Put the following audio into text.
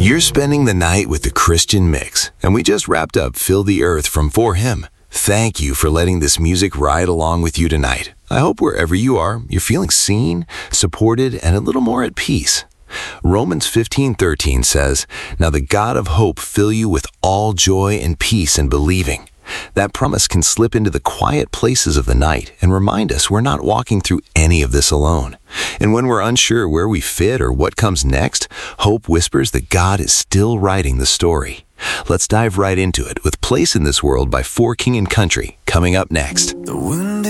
You're spending the night with the Christian Mix, and we just wrapped up Fill the Earth from For Him. Thank you for letting this music ride along with you tonight. I hope wherever you are, you're feeling seen, supported, and a little more at peace. Romans 15:13 says, "Now the God of hope fill you with all joy and peace in believing." That promise can slip into the quiet places of the night and remind us we're not walking through any of this alone. And when we're unsure where we fit or what comes next, hope whispers that God is still writing the story. Let's dive right into it with Place in This World by For King and Country coming up next.